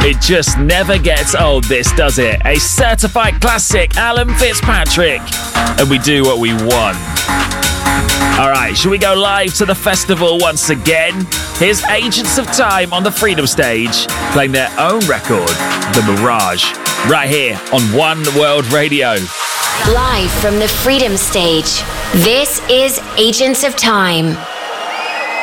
It just never gets old, this, does it? A certified classic, Alan Fitzpatrick. And we do what we want. All right, should we go live to the festival once again? Here's Agents of Time on the Freedom Stage, playing their own record, The Mirage, right here on One World Radio. Live from the Freedom Stage, this is Agents of Time.